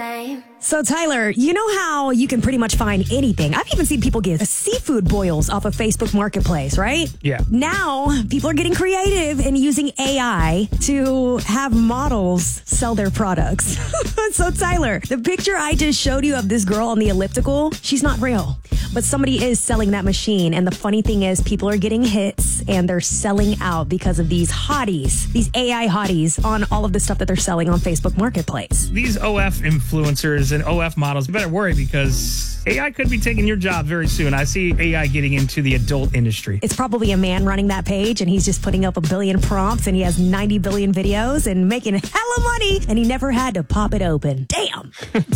same. So, Tyler, you know how you can pretty much find anything? I've even seen people get seafood boils off of Facebook Marketplace, right? Yeah. Now, people are getting creative and using AI to have models sell their products. So, Tyler, the picture I just showed you of this girl on the elliptical, she's not real. But somebody is selling that machine. And the funny thing is, people are getting hits and they're selling out because of these hotties, these AI hotties on all of the stuff that they're selling on Facebook Marketplace. These OF influencers and OF models, you better worry because AI could be taking your job very soon. I see AI getting into the adult industry. It's probably a man running that page and he's just putting up 1 billion prompts and he has 90 billion videos and making hella money and he never had to pop it open. Damn.